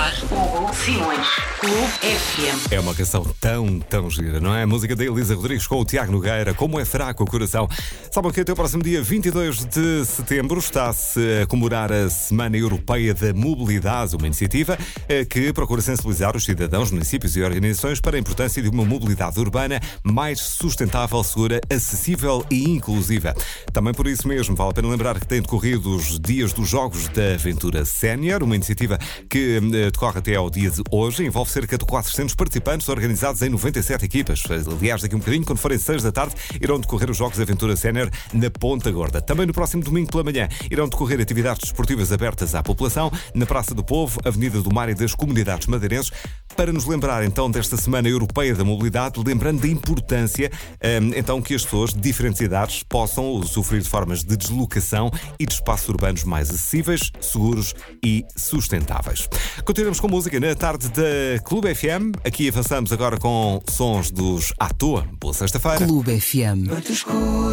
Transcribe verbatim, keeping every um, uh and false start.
ar, Hugo Simões, Clube F M. É uma canção tão, tão gira, não é? A música da Elisa Rodrigues com o Tiago Nogueira, Como é Fraco o Coração. Sabem que até o próximo dia vinte e dois de setembro está-se a comemorar a Semana Europeia da Mobilidade, uma iniciativa que procura sensibilizar os cidadãos, municípios e organizações para a importância de uma mobilidade urbana mais sustentável, segura, acessível e inclusiva. Também por isso mesmo, vale a pena lembrar que têm decorrido os dias dos Jogos da Aventura Sénior, uma iniciativa que decorre até ao dia de hoje, envolve cerca de quatrocentos participantes organizados em noventa e sete equipas. Aliás, daqui a um bocadinho, quando forem seis da tarde, irão decorrer os Jogos da Aventura Sénior na Ponta Gorda. Também no próximo domingo pela manhã irão decorrer atividades desportivas abertas à população na Praça do Povo, Avenida do Mar e das Comunidades Madeirenses, para nos lembrar então desta Semana Europeia da Mobilidade, lembrando da importância então que as pessoas de diferentes idades possam usufruir de formas de deslocação e de espaços urbanos mais acessíveis, seguros e sustentáveis. Continuamos com música na tarde da Clube F M. Aqui avançamos agora com sons dos À Toa. Boa sexta-feira. Clube F M.